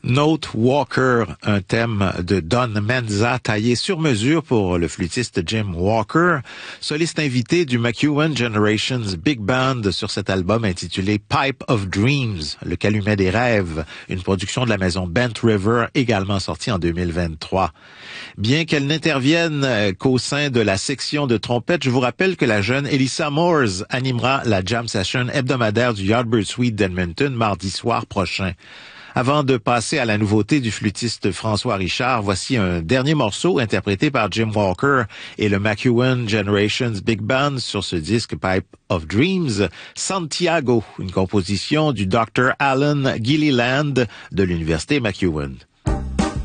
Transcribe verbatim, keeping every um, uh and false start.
Note Walker, un thème de Don Menza taillé sur mesure pour le flûtiste Jim Walker, soliste invité du McEwen Generations Big Band sur cet album intitulé Pipe of Dreams, le calumet des rêves, une production de la maison Bent River, également sortie en deux mille vingt-trois. Bien qu'elle n'intervienne qu'au sein de la section de trompette, je vous rappelle que la jeune Elisa Moores animera la jam session hebdomadaire du Yardbird Suite d'Edmonton mardi soir prochain. Avant de passer à la nouveauté du flûtiste François Richard, voici un dernier morceau interprété par Jim Walker et le McEwen Generations Big Band sur ce disque Pipe of Dreams, Santiago, une composition du docteur Alan Gilliland de l'Université McEwen.